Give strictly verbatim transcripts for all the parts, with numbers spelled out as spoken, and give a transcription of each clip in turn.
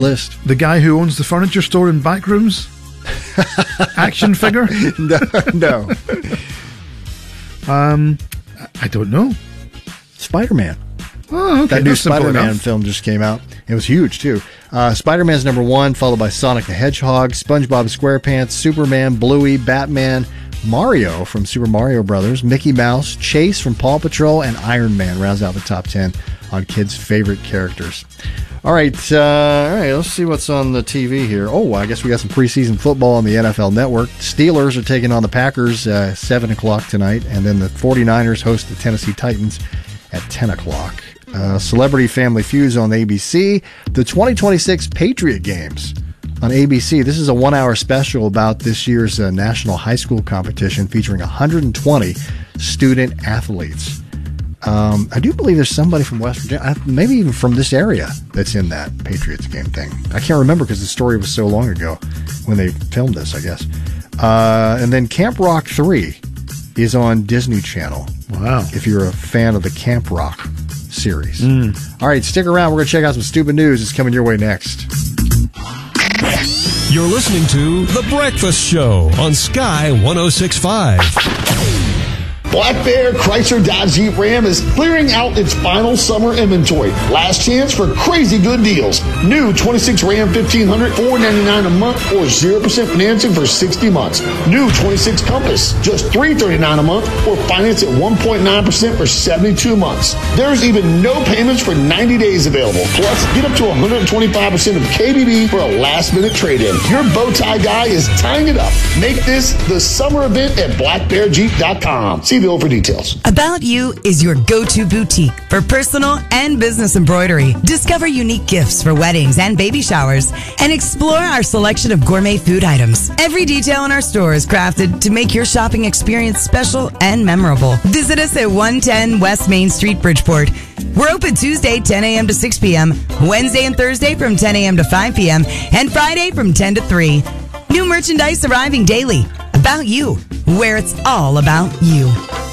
list. The guy who owns the furniture store in Backrooms? Action figure? No, no. um, I don't know. Spider-Man. Oh, okay. That new That's simple Spider-Man enough. film just came out. It was huge, too. Uh, Spider-Man's number one, followed by Sonic the Hedgehog, SpongeBob SquarePants, Superman, Bluey, Batman, Mario from Super Mario Brothers, Mickey Mouse, Chase from Paw Patrol, and Iron Man rounds out the top ten on kids' favorite characters. All right, uh, all right, let's see what's on the T V here. Oh, I guess we got some preseason football on the N F L Network. Steelers are taking on the Packers uh, seven o'clock tonight, and then the 49ers host the Tennessee Titans at ten o'clock. Uh, Celebrity Family Feuds on A B C. The twenty twenty-six Patriot Games on A B C. This is a one-hour special about this year's uh, National High School Competition featuring one hundred twenty student athletes. Um, I do believe there's somebody from West Virginia, maybe even from this area, that's in that Patriots game thing. I can't remember because the story was so long ago when they filmed this, I guess. Uh, and then Camp Rock three is on Disney Channel. Wow. If you're a fan of the Camp Rock series. Mm. All right, stick around. We're going to check out some stupid news. It's coming your way next. You're listening to The Breakfast Show on Sky one oh six point five. Black Bear Chrysler Dodge Jeep Ram is clearing out its final summer inventory. Last chance for crazy good deals. New twenty-six Ram fifteen hundred, four ninety-nine a month or zero percent financing for sixty months. New twenty-six Compass, just three thirty-nine a month or finance at one point nine percent for seventy-two months. There's even no payments for ninety days available. Plus, get up to one hundred twenty-five percent of K B B for a last minute trade-in. Your bow tie guy is tying it up. Make this the summer event at black bear jeep dot com. See for details. About You is your go-to boutique for personal and business embroidery. Discover unique gifts for weddings and baby showers and explore our selection of gourmet food items. Every detail in our store is crafted to make your shopping experience special and memorable. Visit us at one ten West Main Street, Bridgeport. We're open Tuesday, ten a.m. to six p.m., Wednesday and Thursday from ten a.m. to five p.m., and Friday from ten to three. New merchandise arriving daily. About You, where it's all about you.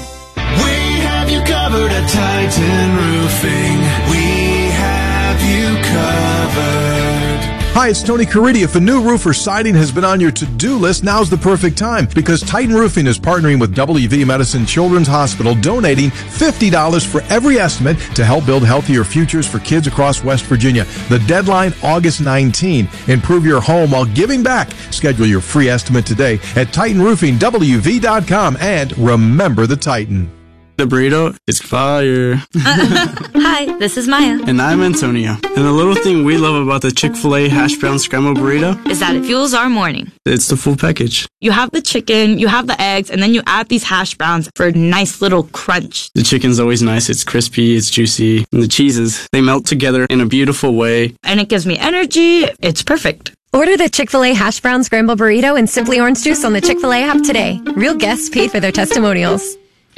We have you covered at Titan Roofing. We have you covered. Hi, it's Tony Caridi. If a new roof or siding has been on your to-do list, now's the perfect time because Titan Roofing is partnering with W V Medicine Children's Hospital, donating fifty dollars for every estimate to help build healthier futures for kids across West Virginia. The deadline, August nineteenth. Improve your home while giving back. Schedule your free estimate today at titan roofing w v dot com and remember the Titan. The burrito is fire. Hi, this is Maya. And I'm Antonio. And the little thing we love about the Chick-fil-A hash brown scrambled burrito is that it fuels our morning. It's the full package. You have the chicken, you have the eggs, and then you add these hash browns for a nice little crunch. The chicken's always nice. It's crispy, it's juicy. And the cheeses, they melt together in a beautiful way. And it gives me energy. It's perfect. Order the Chick-fil-A hash brown scramble burrito and Simply Orange Juice on the Chick-fil-A app today. Real guests paid for their testimonials.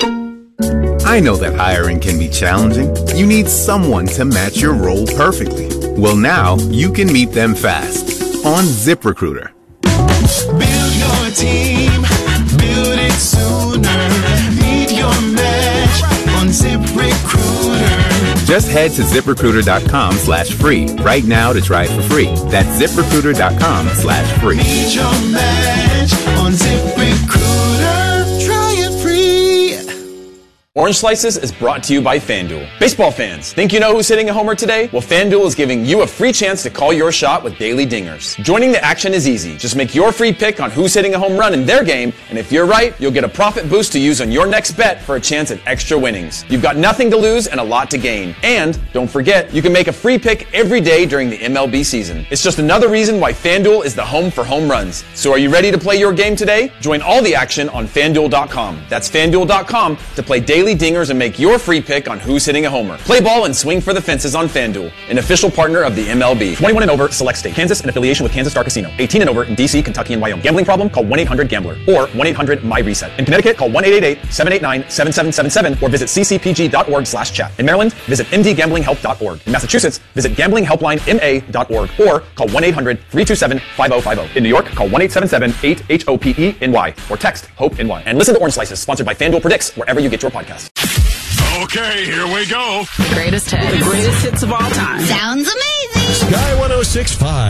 I know that hiring can be challenging. You need someone to match your role perfectly. Well, now you can meet them fast on ZipRecruiter. Build your team, build it sooner. Meet your match on ZipRecruiter. Just head to ZipRecruiter.com slash free right now to try it for free. That's ZipRecruiter.com slash free. Meet your match on ZipRecruiter. Try it free. Orange Slices is brought to you by FanDuel. Baseball fans, think you know who's hitting a homer today? Well, FanDuel is giving you a free chance to call your shot with daily dingers. Joining the action is easy. Just make your free pick on who's hitting a home run in their game, and if you're right, you'll get a profit boost to use on your next bet for a chance at extra winnings. You've got nothing to lose and a lot to gain. And don't forget, you can make a free pick every day during the M L B season. It's just another reason why FanDuel is the home for home runs. So are you ready to play your game today? Join all the action on FanDuel dot com. That's FanDuel dot com to play daily dingers and make your free pick on who's hitting a homer. Play ball and swing for the fences on FanDuel, an official partner of the M L B. twenty-one and over, select state. Kansas in affiliation with Kansas Star Casino. eighteen and over in D C, Kentucky, and Wyoming. Gambling problem? Call one eight hundred gambler or one eight hundred my reset. In Connecticut, call one eight eight eight, seven eight nine, seven seven seven seven or visit c c p g dot org slash chat. In Maryland, visit m d gambling help dot org. In Massachusetts, visit gambling helpline m a dot org or call one eight hundred, three two seven, five oh five oh. In New York, call one eight seven seven, eight H O P E N Y or text HOPE N Y. And listen to Orange Slices, sponsored by FanDuel Predicts, wherever you get your podcasts. Okay, here we go. The greatest hits. The greatest hits of all time. Sounds amazing. Sky one oh six point five.